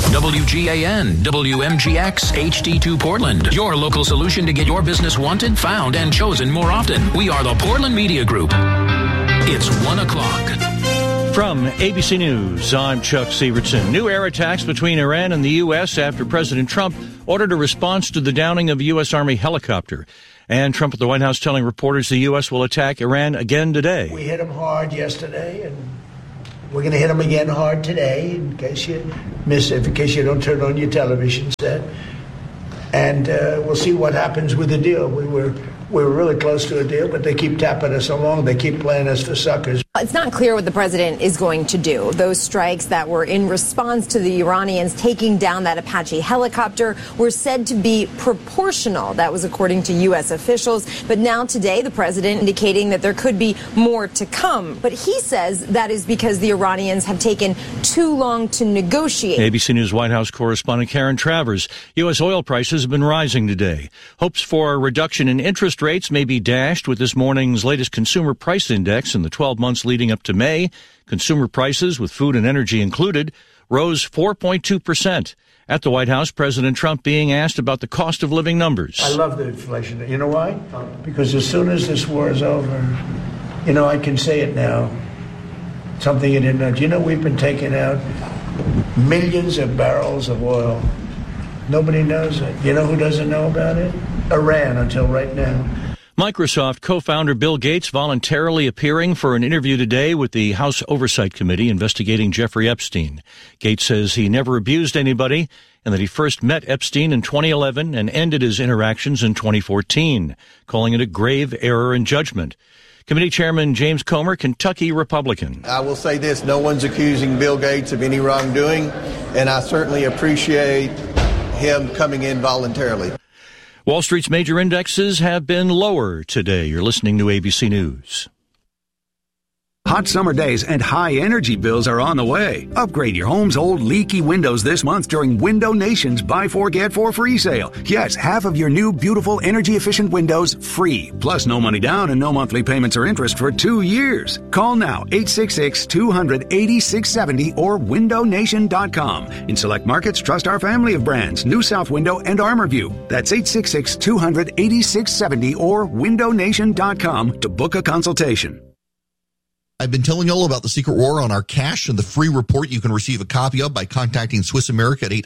WGAN, WMGX, HD2 Portland. Your local solution to get your business wanted, found, and chosen more often. We are the Portland Media Group. It's 1 o'clock. From ABC News, I'm Chuck Sievertson. New air attacks between Iran and the U.S. after President Trump ordered a response to the downing of a U.S. Army helicopter. And Trump at the White House telling reporters the U.S. will attack Iran again today. We hit them hard yesterday, and we're going to hit them again hard today, in case you miss it, in case you don't turn on your television set. And we'll see what happens with the deal. We were really close to a deal, but they keep tapping us along. They keep playing us for suckers. It's not clear what the president is going to do. Those strikes that were in response to the Iranians taking down that Apache helicopter were said to be proportional. That was according to U.S. officials. But now today, the president indicating that there could be more to come. But he says that is because the Iranians have taken too long to negotiate. ABC News White House correspondent Karen Travers. U.S. oil prices have been rising today. Hopes for a reduction in interest rates may be dashed with this morning's latest consumer price index. In the 12 months leading up to May, consumer prices, with food and energy included, rose 4.2%. At the White House, President Trump being asked about the cost of living numbers. I love the inflation. You know why? Because as soon as this war is over, I can say it now, something you didn't know. We've been taking out millions of barrels of oil. Nobody knows it. You know who doesn't know about it? Iran, until right now. Microsoft co-founder Bill Gates voluntarily appearing for an interview today with the House Oversight Committee investigating Jeffrey Epstein. Gates says he never abused anybody and that he first met Epstein in 2011 and ended his interactions in 2014, calling it a grave error in judgment. Committee Chairman James Comer, Kentucky Republican. I will say this, no one's accusing Bill Gates of any wrongdoing, and I certainly appreciate him coming in voluntarily. Wall Street's major indexes have been lower today. You're listening to ABC News. Hot summer days and high energy bills are on the way. Upgrade your home's old leaky windows this month during Window Nation's Buy 4 Get 4 free sale. Yes, half of your new beautiful energy efficient windows free. Plus no money down and no monthly payments or interest for 2 years. Call now 866-200-8670 or windownation.com. In select markets, trust our family of brands, New South Window and ArmorView. That's 866-200-8670 or windownation.com to book a consultation. I've been telling you all about the Secret War on our cash and the free report you can receive a copy of by contacting Swiss America at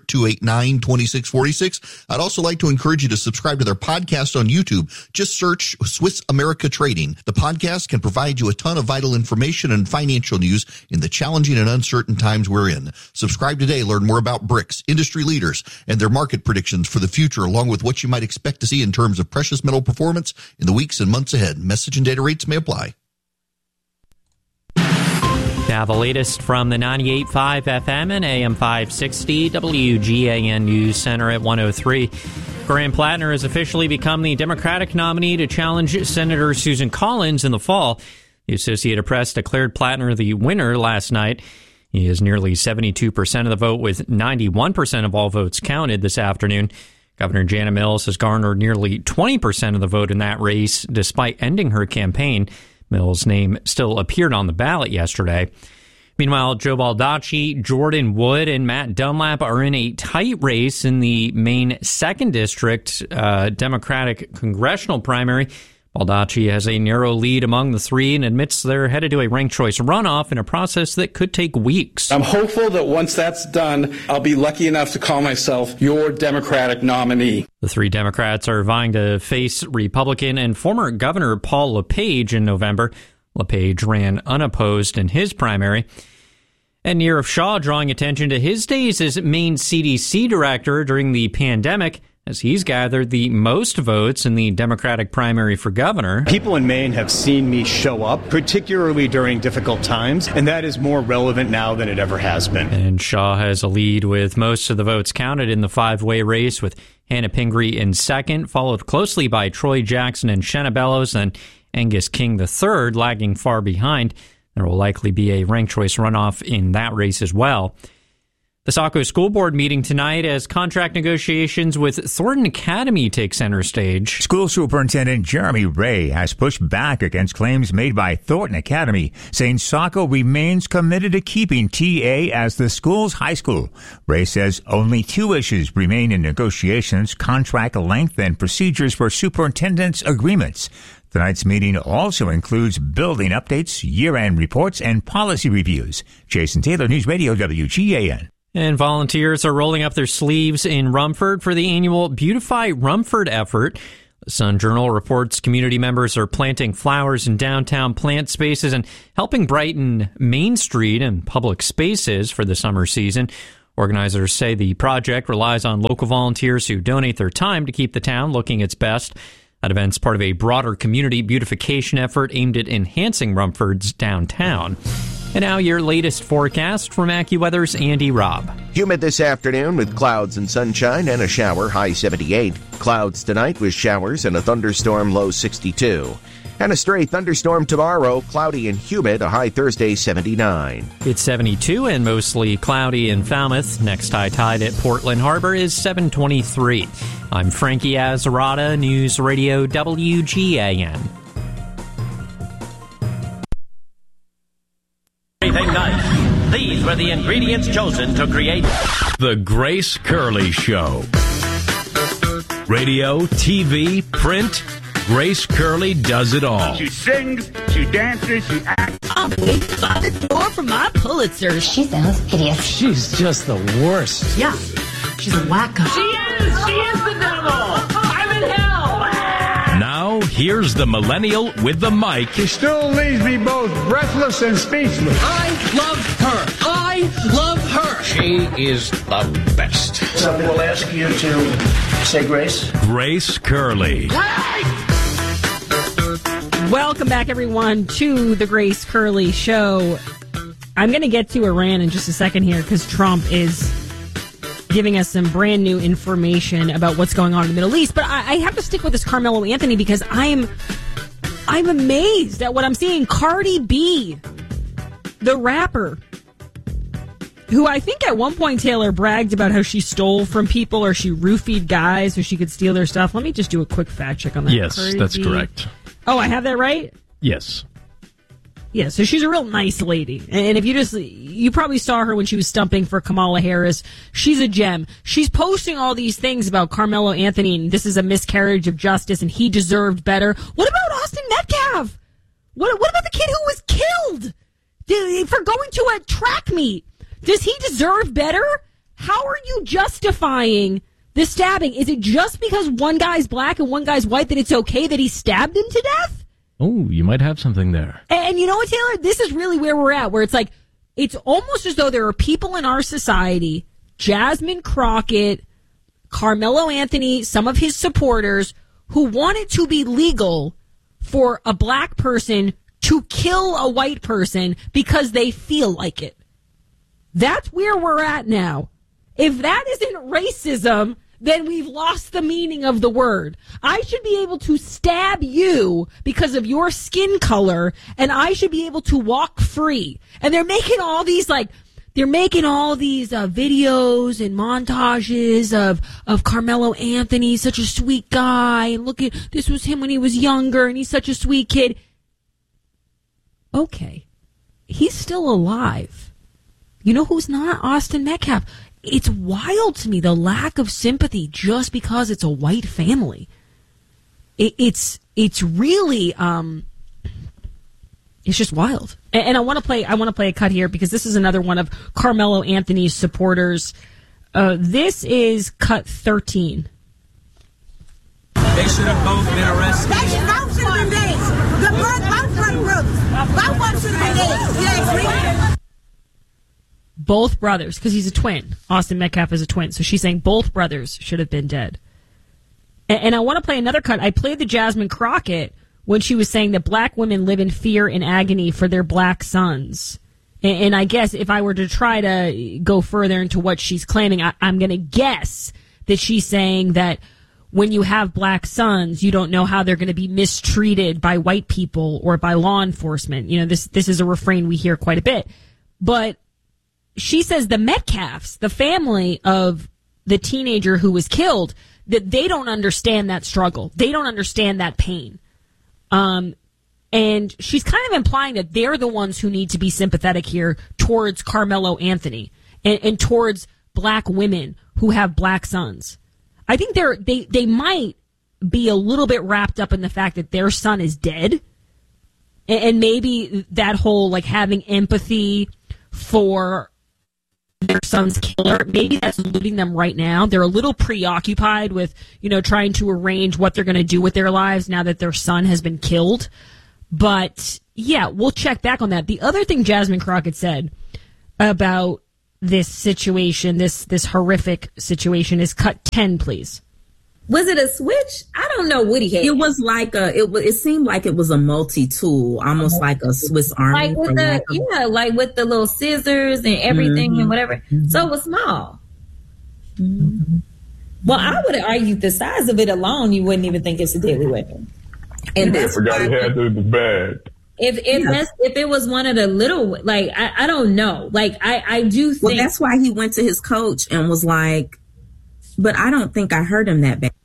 800-289-2646. I'd also like to encourage you to subscribe to their podcast on YouTube. Just search Swiss America Trading. The podcast can provide you a ton of vital information and financial news in the challenging and uncertain times we're in. Subscribe today. Learn more about BRICS, industry leaders, and their market predictions for the future, along with what you might expect to see in terms of precious metal performance in the weeks and months ahead. Message and data rates may apply. Now the latest from the 98.5 FM and AM 560 WGAN News Center at 103. Graham Plattner has officially become the Democratic nominee to challenge Senator Susan Collins in the fall. The Associated Press declared Plattner the winner last night. He has nearly 72% of the vote, with 91% of all votes counted this afternoon. Governor Janet Mills has garnered nearly 20% of the vote in that race, despite ending her campaign. Mills' name still appeared on the ballot yesterday. Meanwhile, Joe Baldacci, Jordan Wood, and Matt Dunlap are in a tight race in the Maine 2nd District Democratic congressional primary. Baldacci has a narrow lead among the three and admits they're headed to a ranked choice runoff in a process that could take weeks. I'm hopeful that once that's done, I'll be lucky enough to call myself your Democratic nominee. The three Democrats are vying to face Republican and former Governor Paul LePage in November. LePage ran unopposed in his primary. And Nirav Shah drawing attention to his days as Maine CDC director during the pandemic, as he's gathered the most votes in the Democratic primary for governor. People in Maine have seen me show up, particularly during difficult times, and that is more relevant now than it ever has been. And Shaw has a lead with most of the votes counted in the five-way race, with Hannah Pingree in second, followed closely by Troy Jackson and Shenna Bellows, and Angus King III lagging far behind. There will likely be a ranked choice runoff in that race as well. The Saco School Board meeting tonight as contract negotiations with Thornton Academy take center stage. School Superintendent Jeremy Ray has pushed back against claims made by Thornton Academy, saying Saco remains committed to keeping TA as the school's high school. Ray says only 2 issues remain in negotiations: contract length and procedures for superintendent's agreements. Tonight's meeting also includes building updates, year-end reports, and policy reviews. Jason Taylor, News Radio WGAN. And volunteers are rolling up their sleeves in Rumford for the annual Beautify Rumford effort. The Sun-Journal reports community members are planting flowers in downtown plant spaces and helping brighten Main Street and public spaces for the summer season. Organizers say the project relies on local volunteers who donate their time to keep the town looking its best. That event's part of a broader community beautification effort aimed at enhancing Rumford's downtown. And now your latest forecast from AccuWeather's Andy Robb. Humid this afternoon with clouds and sunshine and a shower, high 78. Clouds tonight with showers and a thunderstorm, low 62. And a stray thunderstorm tomorrow, cloudy and humid, a high Thursday, 79. It's 72 and mostly cloudy in Falmouth. Next high tide at Portland Harbor is 723. I'm Frankie Azzarata, News Radio WGAN. Nice. These were the ingredients chosen to create The Grace Curley Show. Radio, TV, print, Grace Curley does it all. She sings, she dances, she acts. I'm waiting by the door for my Pulitzer. She sounds hideous. She's just the worst. Yeah, she's a wacko. She is the devil. I'm in hell. Now, here's the millennial with the mic. She still leaves me both breathless and speechless. I love her. I love her. She is the best. Somebody will ask you to say grace. Grace Curley. Welcome back, everyone, to the Grace Curley Show. I'm going to get to Iran in just a second here because Trump is giving us some brand new information about what's going on in the Middle East. But I have to stick with this Carmelo Anthony because I'm amazed at what I'm seeing. Cardi B, the rapper, who I think at one point, Taylor, bragged about how she stole from people or she roofied guys so she could steal their stuff. Let me just do a quick fact check on that. Yes, Cardi that's B. correct. Oh, I have that right? Yes. Yeah, so she's a real nice lady. And if you probably saw her when she was stumping for Kamala Harris. She's a gem. She's posting all these things about Carmelo Anthony, and this is a miscarriage of justice, and he deserved better. What about Austin Metcalf? What about the kid who was killed for going to a track meet? Does he deserve better? How are you justifying the stabbing? Is it just because one guy's black and one guy's white that it's okay that he stabbed him to death? Oh, you might have something there. And you know what, Taylor? This is really where we're at, where it's like, it's almost as though there are people in our society, Jasmine Crockett, Carmelo Anthony, some of his supporters, who want it to be legal for a black person to kill a white person because they feel like it. That's where we're at now. If that isn't racism, then we've lost the meaning of the word. I should be able to stab you because of your skin color, and I should be able to walk free. And they're making all these videos and montages of Carmelo Anthony, such a sweet guy, and look at, this was him when he was younger, and he's such a sweet kid. Okay. He's still alive. You know who's not? Austin Metcalf. It's wild to me, the lack of sympathy just because it's a white family. It's really it's just wild. And I want to play a cut here because this is another one of Carmelo Anthony's supporters. This is cut 13. They should have both been arrested. They should both have been dead. Both should have been dead. Yes, both brothers, because he's a twin. Austin Metcalf is a twin. So she's saying both brothers should have been dead. And I want to play another cut. I played the Jasmine Crockett when she was saying that black women live in fear and agony for their black sons. And I guess if I were to try to go further into what she's claiming, I'm going to guess that she's saying that when you have black sons, you don't know how they're going to be mistreated by white people or by law enforcement. You know, this is a refrain we hear quite a bit. But she says the Metcalfs, the family of the teenager who was killed, that they don't understand that struggle. They don't understand that pain. And she's kind of implying that they're the ones who need to be sympathetic here towards Carmelo Anthony and towards black women who have black sons. I think they might be a little bit wrapped up in the fact that their son is dead. And maybe that whole, like, having empathy for their son's killer, maybe that's eluding them right now. They're a little preoccupied with, trying to arrange what they're going to do with their lives now that their son has been killed. But, yeah, we'll check back on that. The other thing Jasmine Crockett said about this situation, this horrific situation, is cut 10, please. Was it a switch? I don't know what he had. It was like it seemed like it was a multi-tool, almost like a Swiss Army. Like with the little scissors and everything and whatever. So it was small. Mm-hmm. Well, I would have argued the size of it alone, you wouldn't even think it's a deadly weapon. And I forgot he had the bag. If it was one of the little, like, I don't know. Like, I do think. Well, that's why he went to his coach and was like, but I don't think I hurt him that bad.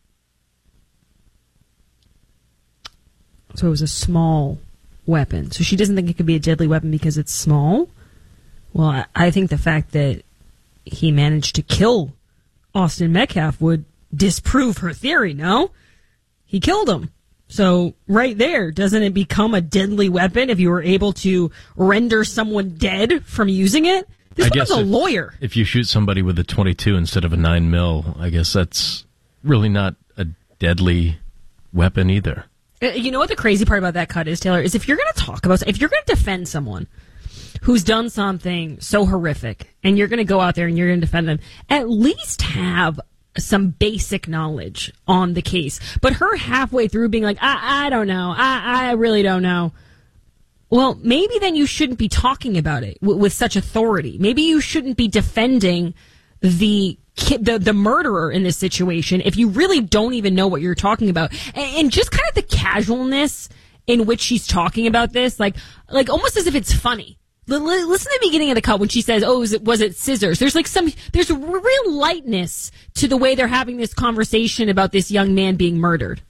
So it was a small weapon. So she doesn't think it could be a deadly weapon because it's small? Well, I think the fact that he managed to kill Austin Metcalf would disprove her theory, no? He killed him. So right there, doesn't it become a deadly weapon if you were able to render someone dead from using it? This one's a lawyer. If you shoot somebody with a .22 instead of a 9mm, I guess that's really not a deadly weapon either. You know what the crazy part about that cut is, Taylor, is if you're going to defend someone who's done something so horrific, and you're going to go out there and you're going to defend them, at least have some basic knowledge on the case. But her halfway through being like, I don't know, I really don't know. Well, maybe then you shouldn't be talking about it with such authority. Maybe you shouldn't be defending the murderer in this situation if you really don't even know what you're talking about. And just kind of the casualness in which she's talking about this, like almost as if it's funny. Listen to the beginning of the cut when she says, "Oh, was it scissors?" There's a real lightness to the way they're having this conversation about this young man being murdered.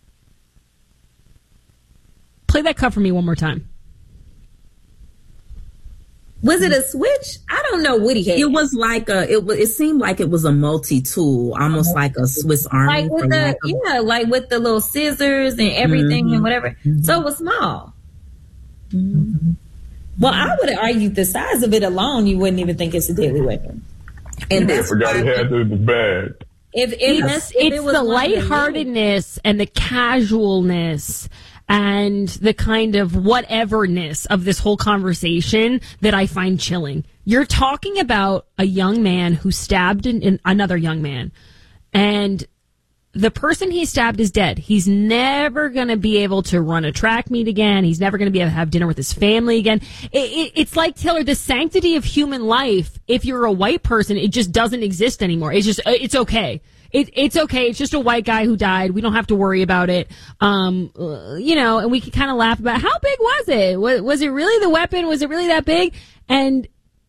Play that cut for me one more time. Was it a switch? I don't know what he had. It was like it seemed like it was a multi-tool, almost like a Swiss Army. Like with the little scissors and everything and whatever. So it was small. Mm-hmm. Well, I would have argued the size of it alone, you wouldn't even think it's a deadly weapon. And I forgot he had the bag. It's the lightheartedness and the casualness and the kind of whateverness of this whole conversation that I find chilling. You're talking about a young man who stabbed another young man, and the person he stabbed is dead. He's never going to be able to run a track meet again. He's never going to be able to have dinner with his family again. It's like, Taylor, the sanctity of human life, if you're a white person, it just doesn't exist anymore. It's okay. It's okay. It's just a white guy who died. We don't have to worry about it. And we can kind of laugh about how big was it? Was it really the weapon? Was it really that big? And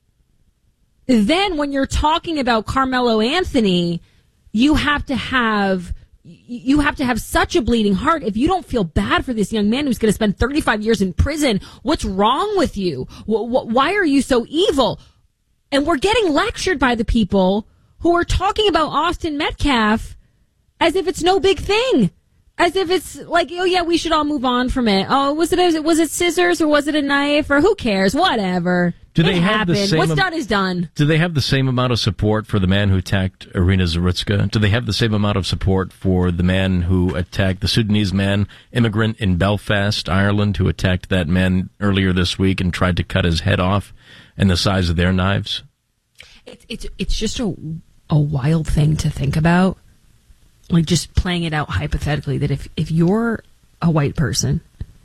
then when you're talking about Carmelo Anthony, you have to have such a bleeding heart. If you don't feel bad for this young man who's going to spend 35 years in prison, what's wrong with you? Why are you so evil? And we're getting lectured by the people who are talking about Austin Metcalf as if it's no big thing. As if it's like, oh yeah, we should all move on from it. Oh, was it scissors or was it a knife or who cares? Whatever. Do they have the same? What's done is done. Do they have the same amount of support for the man who attacked Irina Zarutska? Do they have the same amount of support for the man who attacked the Sudanese man, immigrant in Belfast, Ireland, who attacked that man earlier this week and tried to cut his head off, and the size of their knives? It's just a wild thing to think about. Like, just playing it out hypothetically, that if you're a white person,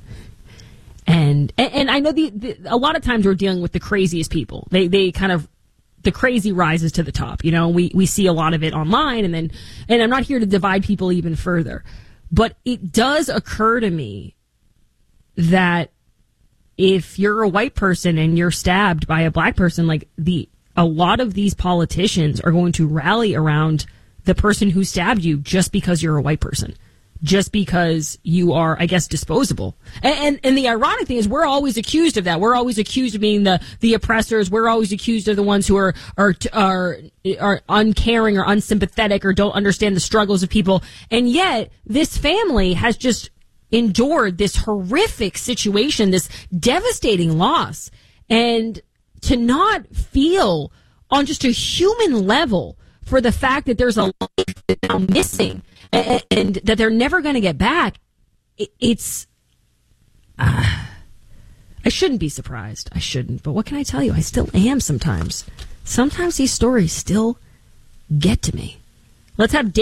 and I know a lot of times we're dealing with the craziest people. They kind of, the crazy rises to the top. You know, we see a lot of it online, and I'm not here to divide people even further, but it does occur to me that if you're a white person and you're stabbed by a black person, like the a lot of these politicians are going to rally around the person who stabbed you just because you're a white person. Just because you are, I guess, disposable. And the ironic thing is we're always accused of that. We're always accused of being the oppressors. We're always accused of the ones who are uncaring or unsympathetic or don't understand the struggles of people. And yet this family has just endured this horrific situation, this devastating loss. And to not feel on just a human level for the fact that there's a life that's now missing and that they're never going to get back, it's... I shouldn't be surprised. I shouldn't. But what can I tell you? I still am sometimes. Sometimes these stories still get to me. Let's have